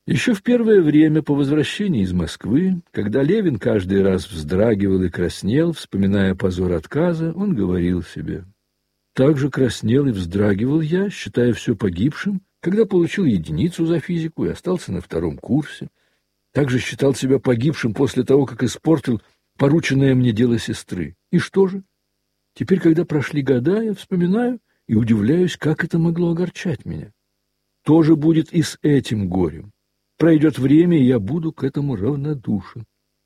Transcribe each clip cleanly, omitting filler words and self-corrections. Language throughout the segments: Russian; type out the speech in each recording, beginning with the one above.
Еще в первое время по возвращении из Москвы, когда Левин каждый раз вздрагивал и краснел, вспоминая позор отказа, он говорил себе: «Так же краснел и вздрагивал я, считая все погибшим, когда получил единицу за физику и остался на втором курсе. Также считал себя погибшим после того, как испортил порученное мне дело сестры. И что же? Теперь, когда прошли года, я вспоминаю и удивляюсь, как это могло огорчать меня. То же будет и с этим горем. Пройдет время, и я буду к этому равнодушен».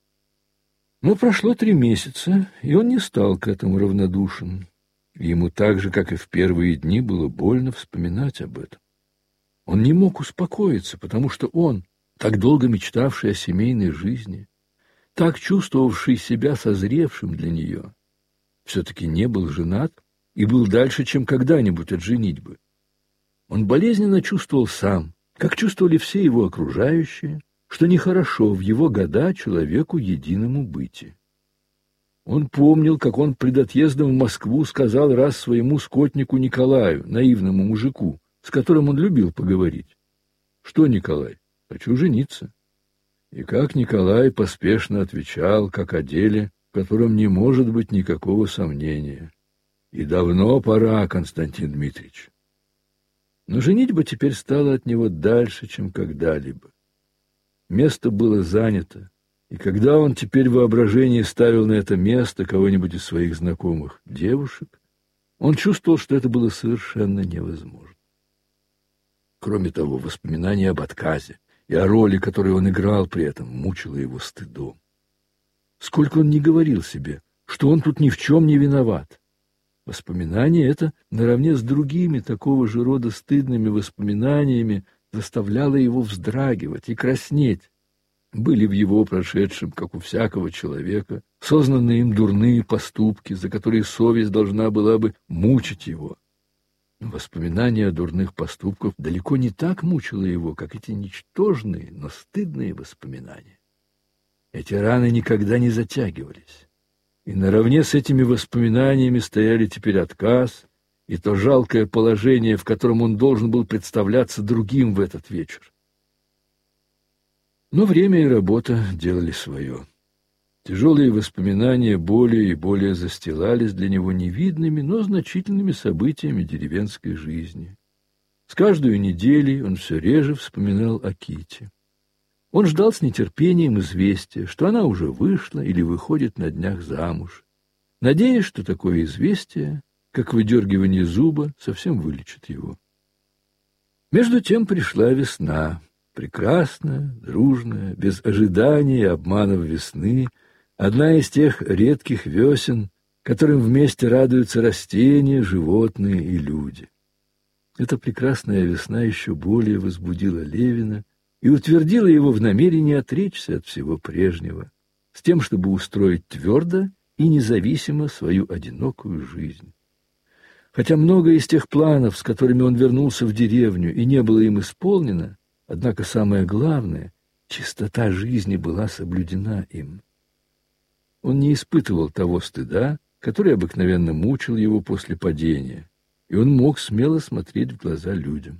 Но прошло 3 месяца, и он не стал к этому равнодушен. Ему так же, как и в первые дни, было больно вспоминать об этом. Он не мог успокоиться, потому что он, так долго мечтавший о семейной жизни, так чувствовавший себя созревшим для нее, все-таки не был женат и был дальше, чем когда-нибудь от женитьбы. Он болезненно чувствовал сам, как чувствовали все его окружающие, что нехорошо в его года человеку единому быти. Он помнил, как он пред отъездом в Москву сказал раз своему скотнику Николаю, наивному мужику, с которым он любил поговорить: «Что, Николай, хочу жениться». И как Николай поспешно отвечал, как о деле, в котором не может быть никакого сомнения: «И давно пора, Константин Дмитриевич». Но женитьба теперь стала от него дальше, чем когда-либо. Место было занято, и когда он теперь в воображении ставил на это место кого-нибудь из своих знакомых девушек, он чувствовал, что это было совершенно невозможно. Кроме того, воспоминание об отказе и о роли, которую он играл при этом, мучило его стыдом. Сколько он не говорил себе, что он тут ни в чем не виноват. Воспоминание это, наравне с другими такого же рода стыдными воспоминаниями, заставляло его вздрагивать и краснеть. Были в его прошедшем, как у всякого человека, сознанные им дурные поступки, за которые совесть должна была бы мучить его. Но воспоминание о дурных поступках далеко не так мучило его, как эти ничтожные, но стыдные воспоминания. Эти раны никогда не затягивались. И наравне с этими воспоминаниями стояли теперь отказ и то жалкое положение, в котором он должен был представляться другим в этот вечер. Но время и работа делали свое. Тяжелые воспоминания более и более застилались для него невидными, но значительными событиями деревенской жизни. С каждой неделей он все реже вспоминал о Ките. Он ждал с нетерпением известия, что она уже вышла или выходит на днях замуж, надеясь, что такое известие, как выдергивание зуба, совсем вылечит его. Между тем пришла весна, прекрасная, дружная, без ожиданий и обманов весны, одна из тех редких весен, которым вместе радуются растения, животные и люди. Эта прекрасная весна еще более возбудила Левина и утвердила его в намерении отречься от всего прежнего, с тем, чтобы устроить твердо и независимо свою одинокую жизнь. Хотя многое из тех планов, с которыми он вернулся в деревню, и не было им исполнено, однако самое главное — чистота жизни была соблюдена им. Он не испытывал того стыда, который обыкновенно мучил его после падения, и он мог смело смотреть в глаза людям.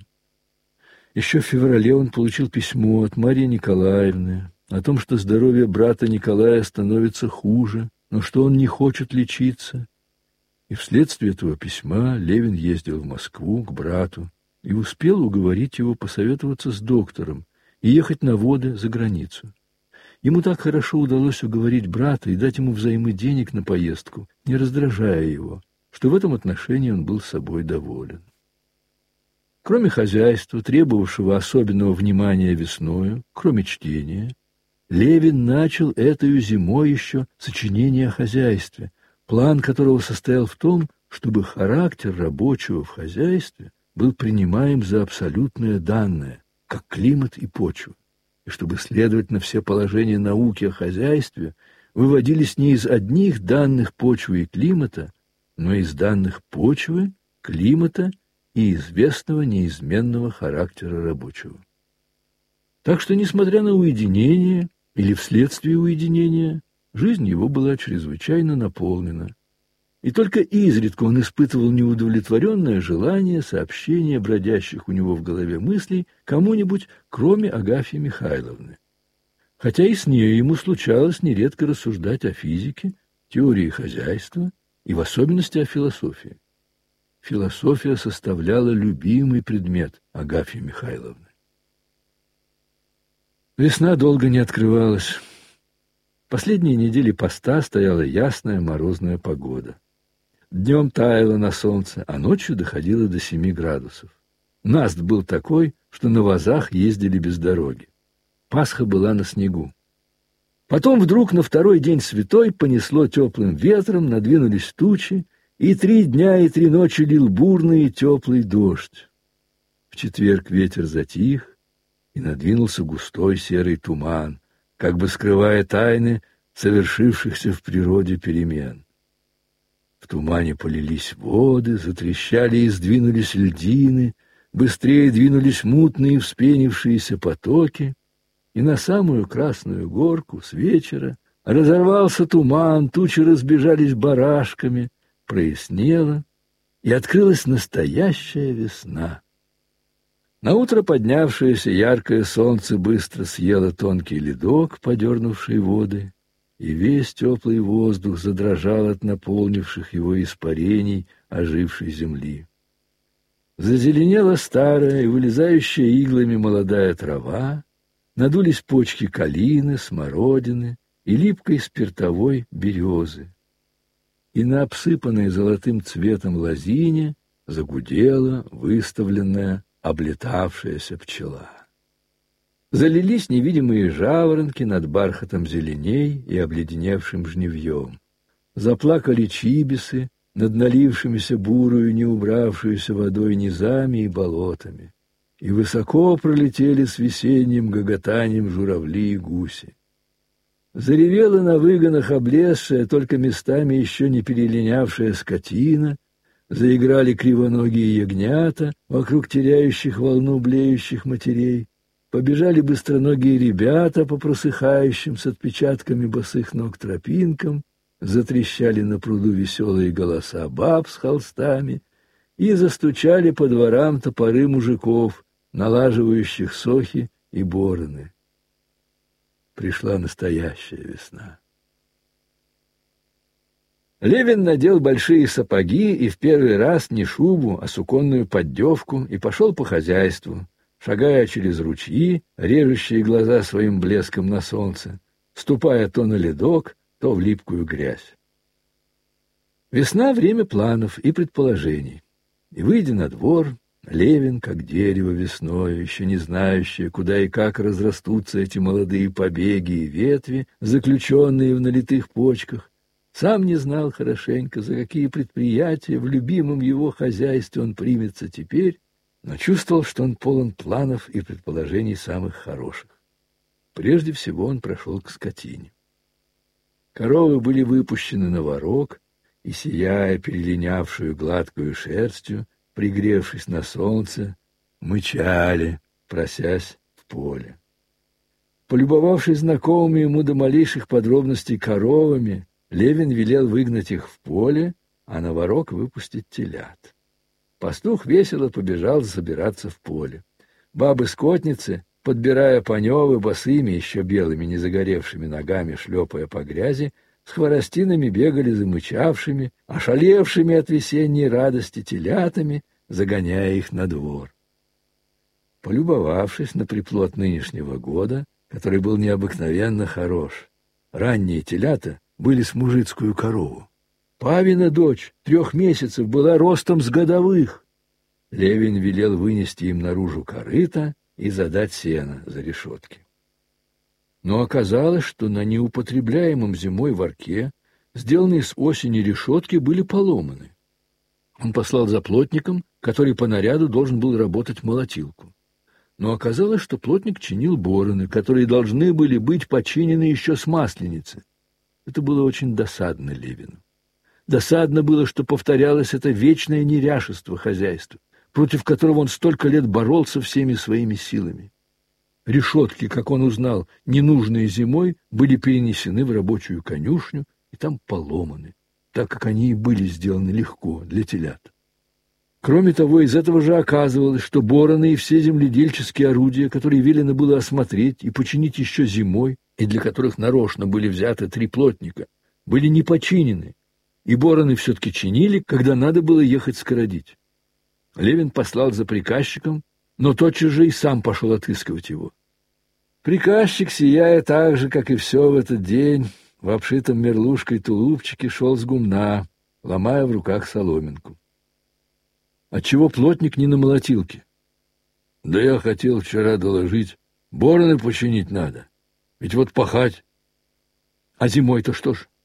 Еще в феврале он получил письмо от Марии Николаевны о том, что здоровье брата Николая становится хуже, но что он не хочет лечиться. И вследствие этого письма Левин ездил в Москву к брату и успел уговорить его посоветоваться с доктором и ехать на воды за границу. Ему так хорошо удалось уговорить брата и дать ему взаймы денег на поездку, не раздражая его, что в этом отношении он был собой доволен. Кроме хозяйства, требовавшего особенного внимания весною, кроме чтения, Левин начал этой зимой еще сочинение о хозяйстве, план которого состоял в том, чтобы характер рабочего в хозяйстве был принимаем за абсолютное данное, как климат и почва, и чтобы, следовательно, все положения науки о хозяйстве выводились не из одних данных почвы и климата, но из данных почвы, климата и известного неизменного характера рабочего. Так что, несмотря на уединение или вследствие уединения, жизнь его была чрезвычайно наполнена. и только изредка он испытывал неудовлетворенное желание сообщения бродящих у него в голове мыслей кому-нибудь, кроме Агафьи Михайловны. Хотя и с ней ему случалось нередко рассуждать о физике, теории хозяйства и в особенности о философии. Философия составляла любимый предмет Агафьи Михайловны. Весна долго не открывалась. Последние недели поста стояла ясная морозная погода. Днем таяло на солнце, а ночью доходило до 7 градусов. Наст был такой, что на вазах ездили без дороги. Пасха была на снегу. Потом вдруг на второй день святой понесло теплым ветром, надвинулись тучи, и 3 дня и 3 ночи лил бурный и теплый дождь. В четверг ветер затих, и надвинулся густой серый туман, как бы скрывая тайны совершившихся в природе перемен. В тумане полились воды, затрещали и сдвинулись льдины, быстрее двинулись мутные вспенившиеся потоки, и на самую Красную Горку с вечера разорвался туман, тучи разбежались барашками, прояснело, и открылась настоящая весна. Наутро поднявшееся яркое солнце быстро съело тонкий ледок, подернувший воды, и весь теплый воздух задрожал от наполнивших его испарений ожившей земли. Зазеленела старая и вылезающая иглами молодая трава, надулись почки калины, смородины и липкой спиртовой березы. И на обсыпанной золотым цветом лозине загудела выставленная, облетавшаяся пчела. Залились невидимые жаворонки над бархатом зеленей и обледеневшим жнивьем. Заплакали чибисы над налившимися бурую, не убравшуюся водой низами и болотами. И высоко пролетели с весенним гоготанием журавли и гуси. Заревела на выгонах облезшая, только местами еще не перелинявшая скотина, заиграли кривоногие ягнята вокруг теряющих волну блеющих матерей, побежали быстроногие ребята по просыхающим с отпечатками босых ног тропинкам, затрещали на пруду веселые голоса баб с холстами и застучали по дворам топоры мужиков, налаживающих сохи и бороны. Пришла настоящая весна. Левин надел большие сапоги и в первый раз не шубу, а суконную поддевку и пошел по хозяйству, шагая через ручьи, режущие глаза своим блеском на солнце, ступая то на ледок, то в липкую грязь. Весна — время планов и предположений. И, выйдя на двор, Левин, как дерево весною, еще не знающее, куда и как разрастутся эти молодые побеги и ветви, заключенные в налитых почках, сам не знал хорошенько, за какие предприятия в любимом его хозяйстве он примется теперь, но чувствовал, что он полон планов и предположений самых хороших. Прежде всего он прошел к скотине. Коровы были выпущены на ворог, и, сияя перелинявшую гладкую шерстью, пригревшись на солнце, мычали, просясь в поле. Полюбовавшись знакомыми ему до малейших подробностей коровами, Левин велел выгнать их в поле, а на ворог выпустить телят. Пастух весело побежал забираться в поле. Бабы-скотницы, подбирая паневы босыми, еще белыми незагоревшими ногами, шлепая по грязи, с хворостинами бегали замычавшими, ошалевшими от весенней радости телятами, загоняя их на двор. Полюбовавшись на приплод нынешнего года, который был необыкновенно хорош, ранние телята были с мужицкую корову. Павина дочь 3 месяцев была ростом с годовых. Левин велел вынести им наружу корыто и задать сено за решетки. Но оказалось, что на неупотребляемом зимой ворке, сделанные с осени решетки, были поломаны. Он послал за плотником, который по наряду должен был работать молотилку. Но оказалось, что плотник чинил бороны, которые должны были быть починены еще с Масленицы. Это было очень досадно Левину. Досадно было, что повторялось это вечное неряшество хозяйства, против которого он столько лет боролся всеми своими силами. Решетки, как он узнал, ненужные зимой, были перенесены в рабочую конюшню и там поломаны. так как они и были сделаны легко для телят. Кроме того, из этого же оказывалось, что бороны и все земледельческие орудия, которые велено было осмотреть и починить еще зимой, и для которых нарочно были взяты 3 плотника, были не починены, и бороны все-таки чинили, когда надо было ехать скородить. Левин послал за приказчиком, но тотчас же и сам пошел отыскивать его. Приказчик, сияя так же, как и все в этот день, в обшитом мерлушкой тулупчике шел с гумна, ломая в руках соломинку. Отчего плотник не на молотилке? Да я хотел вчера доложить, бороны починить надо, ведь вот пахать. А зимой-то что ж?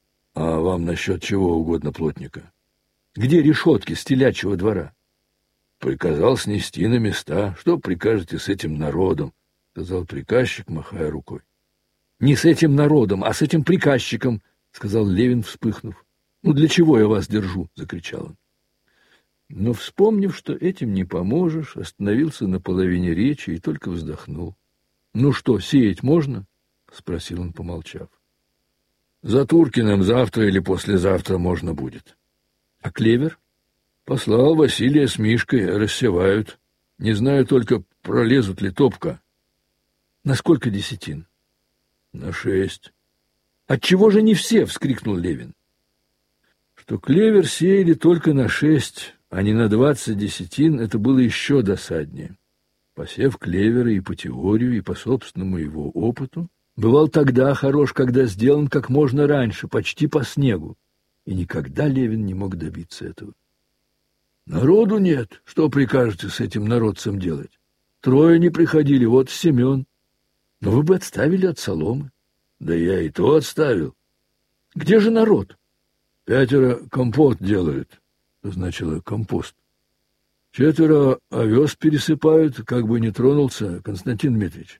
А вам насчет чего угодно плотника? Где решетки с телячьего двора? Приказал снести на места. Что прикажете с этим народом? Сказал приказчик, махая рукой. Не с этим народом, а с этим приказчиком, сказал Левин, вспыхнув. Ну для чего я вас держу? Закричал он. Но, вспомнив, что этим не поможешь, остановился на половине речи и только вздохнул. Ну что, сеять можно? Спросил он, помолчав. За Туркиным завтра или послезавтра можно будет. А клевер? Послал Василия с Мишкой, рассевают. Не знаю только, пролезут ли топка. На сколько десятин? На 6. Отчего же не все? Вскрикнул Левин. Что клевер сеяли только на 6, а не на 20 десятин, это было еще досаднее. Посев клевера и по теорию, и по собственному его опыту, бывал тогда хорош, когда сделан как можно раньше, почти по снегу. И никогда Левин не мог добиться этого. Народу нет. Что прикажете с этим народцем делать? 3 не приходили, вот Семен. Но вы бы отставили от соломы. Да я и то отставил. Где же народ? 5 компот делают. Что значило компост? 4 овес пересыпают, как бы не тронулся Константин Дмитриевич.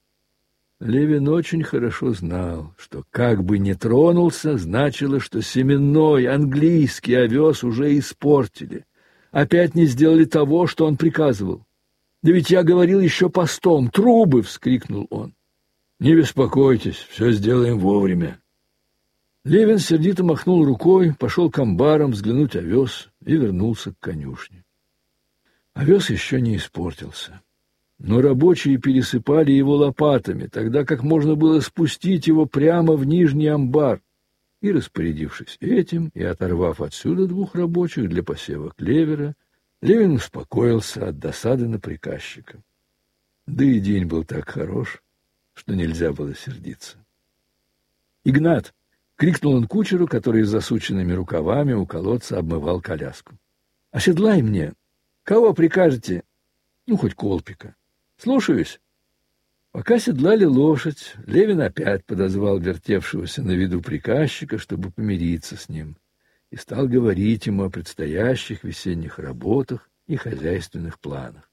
Левин очень хорошо знал, что «как бы не тронулся» значило, что семенной английский овес уже испортили. Опять не сделали того, что он приказывал. «Да ведь я говорил еще постом, трубы!» — вскрикнул он. «Не беспокойтесь, все сделаем вовремя». Левин сердито махнул рукой, пошел к амбарам взглянуть овес и вернулся к конюшне. Овес еще не испортился. Но рабочие пересыпали его лопатами, тогда как можно было спустить его прямо в нижний амбар. И, распорядившись этим и оторвав отсюда 2 рабочих для посева клевера, Левин успокоился от досады на приказчика. Да и день был так хорош, что нельзя было сердиться. «Игнат!» — крикнул он кучеру, который с засученными рукавами у колодца обмывал коляску. «Оседлай мне! Кого прикажете? Ну, хоть Колпика. Слушаюсь». Пока седлали лошадь, Левин опять подозвал вертевшегося на виду приказчика, чтобы помириться с ним, и стал говорить ему о предстоящих весенних работах и хозяйственных планах.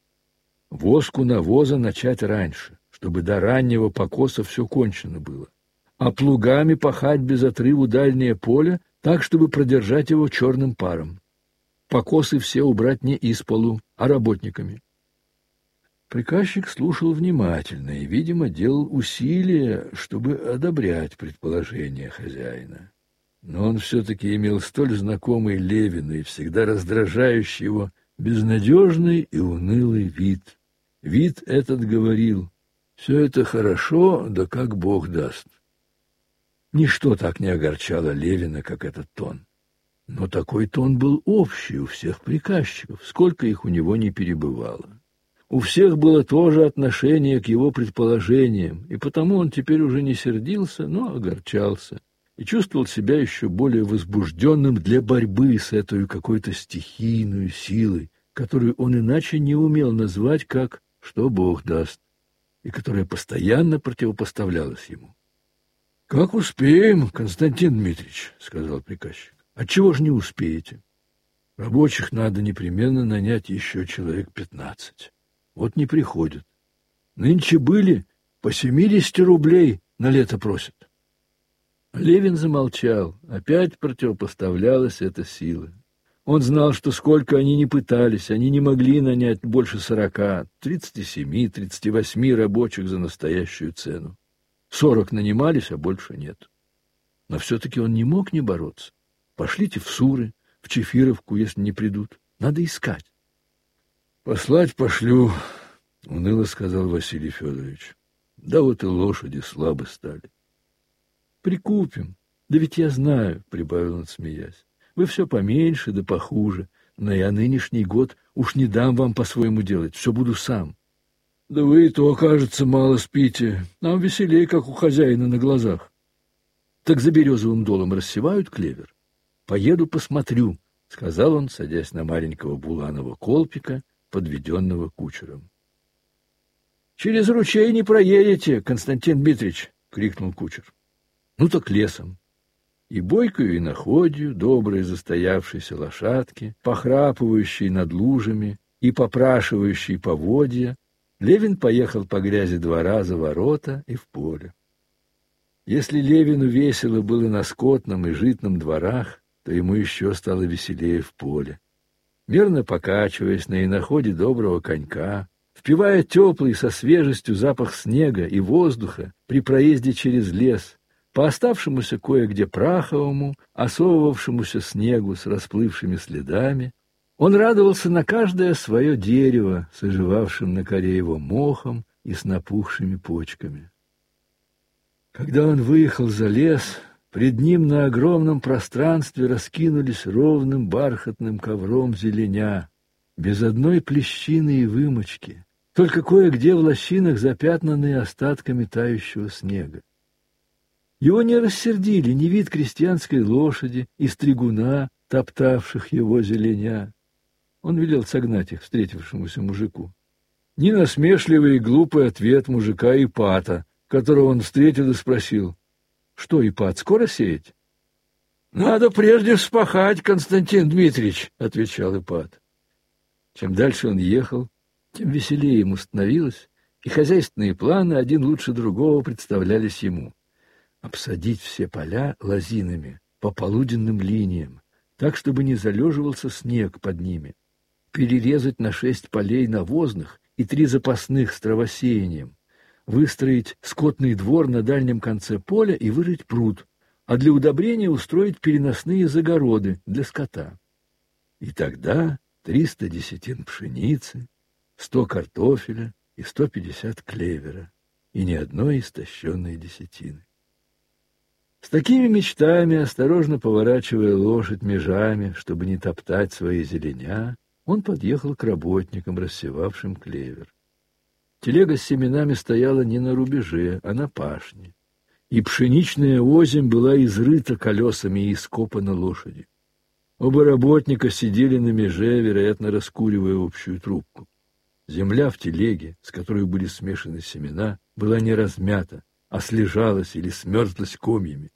Воску навоза начать раньше, чтобы до раннего покоса все кончено было, а плугами пахать без отрыву дальнее поле, так, чтобы продержать его черным паром. Покосы все убрать не исполу, а работниками. Приказчик слушал внимательно и, видимо, делал усилия, чтобы одобрять предположение хозяина. Но он все-таки имел столь знакомый Левину и всегда раздражающий его безнадежный и унылый вид. Вид этот говорил: «Все это хорошо, да как Бог даст». Ничто так не огорчало Левина, как этот тон. Но такой тон был общий у всех приказчиков, сколько их у него не перебывало. У всех было то же отношение к его предположениям, и потому он теперь уже не сердился, но огорчался и чувствовал себя еще более возбужденным для борьбы с этой какой-то стихийной силой, которую он иначе не умел назвать как «что Бог даст», и которая постоянно противопоставлялась ему. «Как успеем, Константин Дмитриевич», — сказал приказчик. «Отчего ж не успеете? Рабочих надо непременно нанять еще человек 15. Вот не приходят. Нынче были, по 70 рублей на лето просят». Левин замолчал. Опять противопоставлялась эта сила. Он знал, что сколько они ни пытались, они не могли нанять больше 40, 37, 38 рабочих за настоящую цену. 40 нанимались, а больше нет. Но все-таки он не мог не бороться. Пошлите в Суры, в Чефировку, если не придут. Надо искать. Послать пошлю, уныло сказал Василий Федорович. Да вот и лошади слабы стали. Прикупим. Да ведь я знаю, прибавил он, смеясь. Вы все поменьше да похуже, но я нынешний год уж не дам вам по-своему делать, все буду сам. Да вы и то, кажется, мало спите. Нам веселей, как у хозяина на глазах. Так за березовым долом рассевают клевер. Поеду посмотрю, сказал он, садясь на маленького буланого колпика, подведенного кучером. Через ручей не проедете, Константин Дмитриевич, крикнул кучер. Ну так лесом. И бойкою иноходью, добрые застоявшиеся лошадки, похрапывающие над лужами и попрашивающие поводья, Левин поехал по грязи 2 раза в ворота и в поле. Если Левину весело было на скотном и житном дворах, то ему еще стало веселее в поле. Мерно покачиваясь на иноходе доброго конька, впивая теплый со свежестью запах снега и воздуха при проезде через лес, по оставшемуся кое-где праховому, осовывавшемуся снегу с расплывшими следами, он радовался на каждое свое дерево, с оживавшим на коре его мохом и с напухшими почками. Когда он выехал за лес, пред ним на огромном пространстве раскинулись ровным бархатным ковром зеленя, без одной плещины и вымочки, только кое-где в лощинах запятнанные остатками тающего снега. Его не рассердили ни вид крестьянской лошади и стригуна, топтавших его зеленя. Он велел согнать их встретившемуся мужику. Ни насмешливый и глупый ответ мужика Ипата, которого он встретил и спросил: «Что, Ипат, скоро сеять?» «Надо прежде вспахать, Константин Дмитриевич», — отвечал Ипат. Чем дальше он ехал, тем веселее ему становилось, и хозяйственные планы один лучше другого представлялись ему. Обсадить все поля лозинами по полуденным линиям, так, чтобы не залеживался снег под ними, перерезать на 6 полей навозных и 3 запасных с травосеянием, выстроить скотный двор на дальнем конце поля и вырыть пруд, а для удобрения устроить переносные загороды для скота. И тогда 300 десятин пшеницы, 100 картофеля и 150 клевера, и ни одной истощенной десятины. С такими мечтами, осторожно поворачивая лошадь межами, чтобы не топтать свои зеленя, он подъехал к работникам, рассевавшим клевер. Телега с семенами стояла не на рубеже, а на пашне, и пшеничная озимь была изрыта колесами и ископана лошадью. Оба работника сидели на меже, вероятно, раскуривая общую трубку. Земля в телеге, с которой были смешаны семена, была не размята, а слежалась или смерзлась комьями.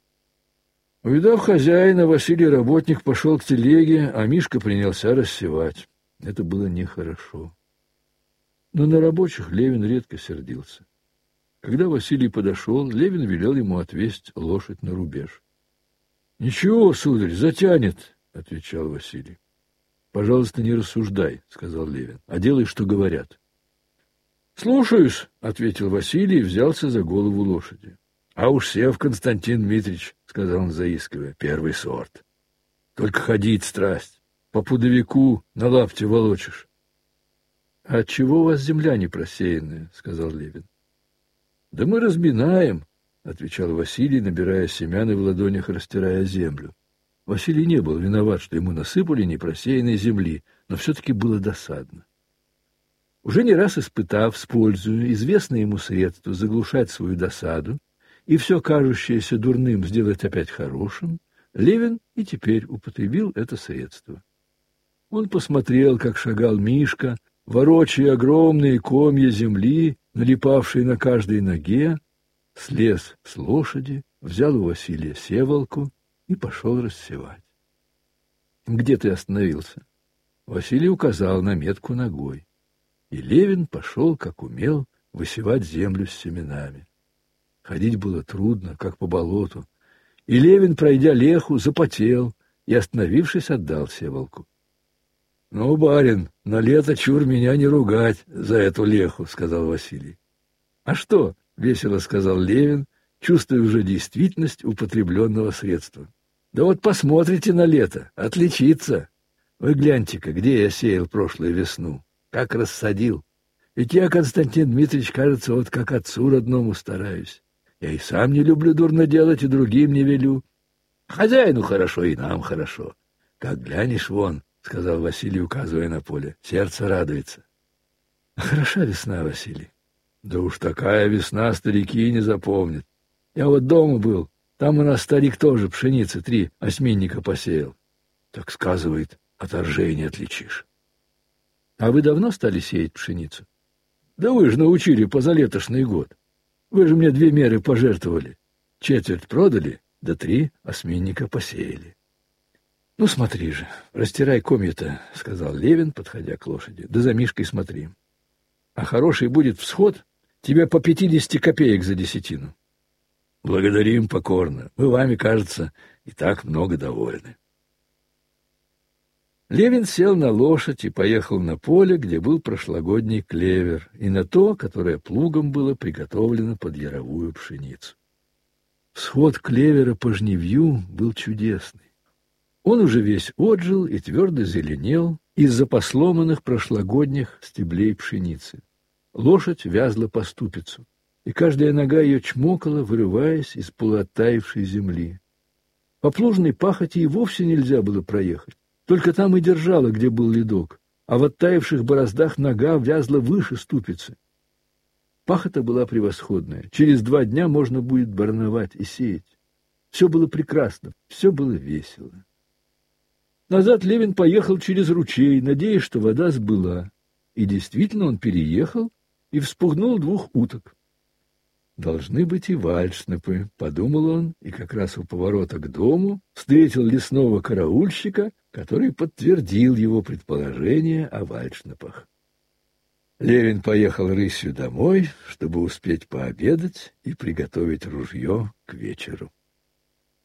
Увидав хозяина, Василий работник пошел к телеге, а Мишка принялся рассевать. Это было нехорошо. Но на рабочих Левин редко сердился. Когда Василий подошел, Левин велел ему отвезть лошадь на рубеж. — Ничего, сударь, затянет, — отвечал Василий. — Пожалуйста, не рассуждай, — сказал Левин, — а делай, что говорят. — Слушаюсь, — ответил Василий и взялся за голову лошади. — А уж сев, Константин Дмитриевич, — сказал он, заискивая, — первый сорт. Только ходить страсть, по пудовику на лапте волочишь. — А отчего у вас земля не просеянная? — сказал Левин. — Да мы разбинаем, — отвечал Василий, набирая семян и в ладонях растирая землю. Василий не был виноват, что ему насыпали непросеянной земли, но все-таки было досадно. Уже не раз испытав с пользою известное ему средство заглушать свою досаду и все кажущееся дурным сделать опять хорошим, Левин и теперь употребил это средство. Он посмотрел, как шагал Мишка, ворочая огромные комья земли, налипавшие на каждой ноге, слез с лошади, взял у Василия севалку и пошел рассевать. — Где ты остановился? Василий указал на метку ногой. И Левин пошел, как умел, высевать землю с семенами. Ходить было трудно, как по болоту, и Левин, пройдя леху, запотел и, остановившись, отдал севалку. — Ну, барин, на лето чур меня не ругать за эту леху, — сказал Василий. — А что? — весело сказал Левин чувствуя уже действительность употребленного средства. Да вот посмотрите на лето, отличится. Вы гляньте-ка, где я сеял прошлую весну, как рассадил. Ведь я, Константин Дмитриевич, кажется, вот как отцу родному стараюсь. Я и сам не люблю дурно делать, и другим не велю. Хозяину хорошо, и нам хорошо. Как глянешь вон, — сказал Василий, указывая на поле, — сердце радуется. Хороша весна, Василий. Да уж такая весна старики не запомнят. Я вот дома был, там у нас старик тоже пшеницы 3 осьминника посеял. Так сказывает, от ржей не отличишь. А вы давно стали сеять пшеницу? Да вы же научили позалетошный год. Вы же мне 2 меры пожертвовали. 1/4 продали, да 3 осьминника посеяли. Ну, смотри же, растирай комья-то, — сказал Левин, подходя к лошади. Да за Мишкой смотри. А хороший будет всход, тебе по 50 копеек за десятину. Благодарим покорно. Мы вами, кажется, и так много довольны. Левин сел на лошадь и поехал на поле, где был прошлогодний клевер, и на то, которое плугом было приготовлено под яровую пшеницу. Всход клевера по жнивью был чудесный. Он уже весь отжил и твердо зеленел из-за посломанных прошлогодних стеблей пшеницы. Лошадь вязла по ступицу, и каждая нога ее чмокала, вырываясь из полуоттаившей земли. По плужной пахоте и вовсе нельзя было проехать. Только там и держала, где был ледок, а в оттаивших бороздах нога вязла выше ступицы. Пахота была превосходная. Через 2 дня можно будет барновать и сеять. Все было прекрасно, все было весело. Назад Левин поехал через ручей, надеясь, что вода сбыла. И действительно он переехал и вспугнул 2 уток. Должны быть и вальшнепы, — подумал он, и как раз у поворота к дому встретил лесного караульщика, который подтвердил его предположение о вальшнепах. Левин поехал рысью домой, чтобы успеть пообедать и приготовить ружье к вечеру.